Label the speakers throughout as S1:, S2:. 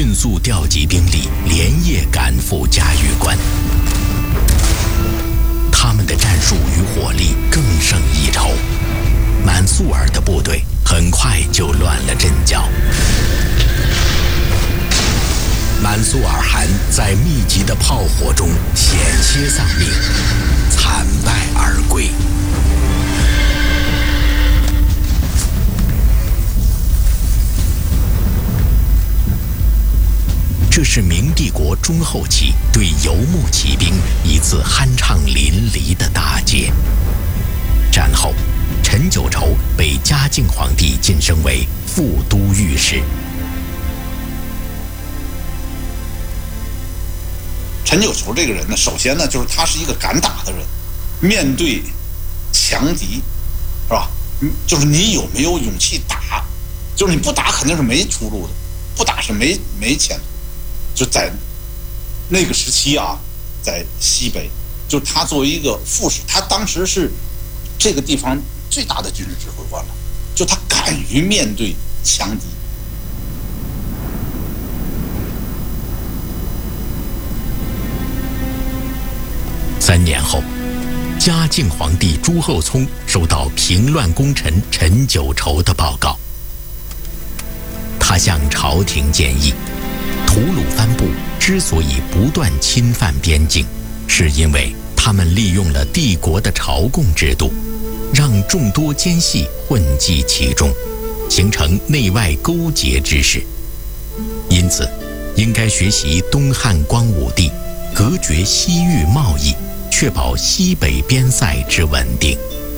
S1: 迅速调集兵力，连夜赶赴嘉峪关。他们的战术与火力更胜一筹，满速尔的部队很快就乱了阵脚。满速尔汗在密集的炮火中险些丧命，惨败而归。这是明帝国中后期对游牧骑兵一次酣畅淋漓的大捷。战后，陈九畴被嘉靖皇帝晋升为副都御史。
S2: 陈九畴这个人呢，首先呢，就是他是一个敢打的人，面对强敌，是吧？就是你有没有勇气打？就是你不打肯定是没出路的，不打是没前途。就在那个时期啊，在西北，就他作为一个副使，他当时是这个地方最大的军事指挥官了，就他敢于面对强敌。
S1: 3年后，嘉靖皇帝朱厚熜收到平乱功臣陈九畴的报告，他向朝廷建议，吐鲁番部之所以不断侵犯边境，是因为他们利用了帝国的朝贡制度，让众多奸细混迹其中，形成内外勾结之势。因此，应该学习东汉光武帝，隔绝西域贸易，确保西北边塞之稳定。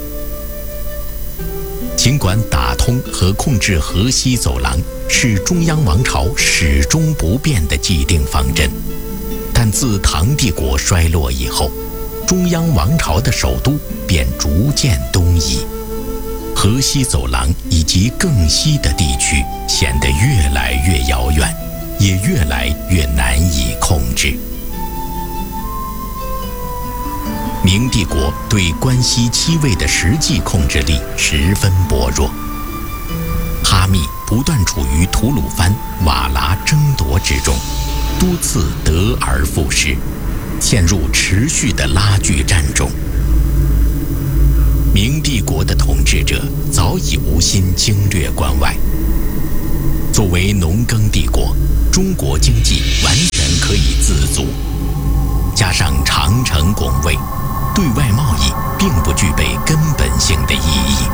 S1: 尽管打通和控制河西走廊是中央王朝始终不变的既定方针，但自唐帝国衰落以后，中央王朝的首都便逐渐东移，河西走廊以及更西的地区显得越来越遥远，也越来越难以控制。明帝国对关西7卫的实际控制力十分薄弱，哈密不断处于吐鲁番、瓦剌争夺之中，多次得而复失，陷入持续的拉锯战中。明帝国的统治者早已无心经略关外。作为农耕帝国，中国经济完全可以自足，加上长城拱卫，对外贸易并不具备根本性的意义。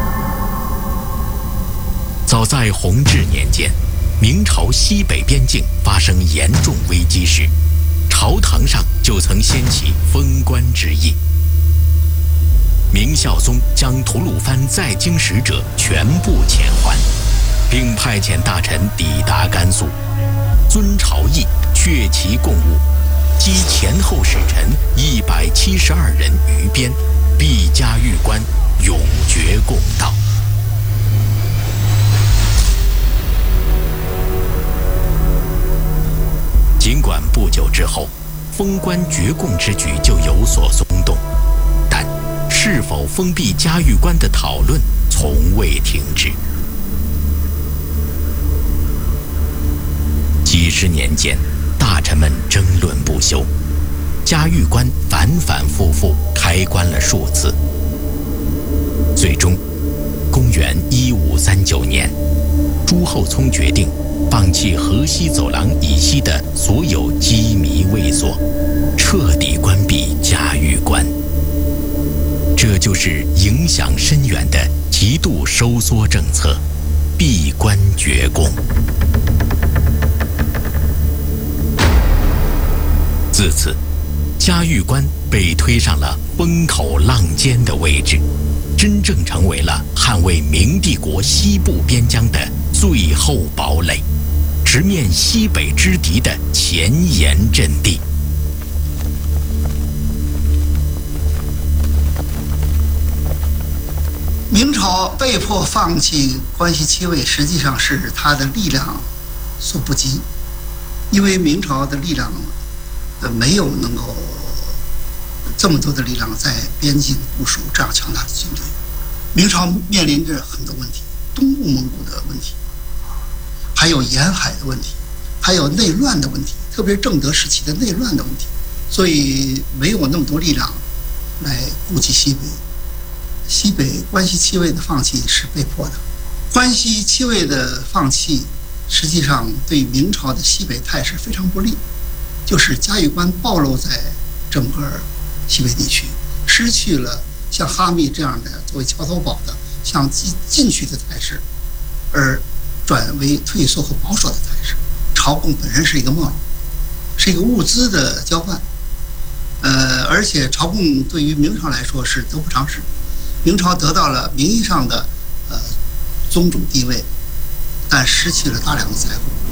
S1: 早在弘治年间，明朝西北边境发生严重危机时，朝堂上就曾掀起封关之议。明孝宗将吐鲁番在京使者全部遣还，并派遣大臣抵达甘肃，遵朝议，确其贡物，击前后使臣172人于边，毕嘉峪关，永绝共道。尽管不久之后，封关绝贡之举就有所松动，但是否封闭嘉峪关的讨论从未停止。几十年间，大臣们争论不休，嘉峪关反反复复开关了数次。最终，公元1539年，朱厚熜决定放弃河西走廊以西的所有机密卫所，彻底关闭嘉峪关。这就是影响深远的极度收缩政策——闭关绝贡。自此，嘉峪关被推上了风口浪尖的位置，真正成为了捍卫明帝国西部边疆的最后堡垒，直面西北之敌的前沿阵地。
S3: 明朝被迫放弃关西7卫，实际上是他的力量所不及，因为明朝的力量没有能够这么多的力量在边境部署这样强大的军队。明朝面临着很多问题，东部蒙古的问题，还有沿海的问题，还还有内乱的问题，特别是正德时期的内乱的问题，所以没有那么多力量来顾及西北。西北关西七卫的放弃是被迫的，关西七卫的放弃实际上对明朝的西北态势非常不利，就是嘉峪关暴露在整个西北地区，失去了像哈密这样的作为桥头堡的向进取的态势，而转为退缩和保守的态势。朝贡本身是一个贸易，是一个物资的交换，而且朝贡对于明朝来说是得不偿失。明朝得到了名义上的宗主地位，但失去了大量的财富。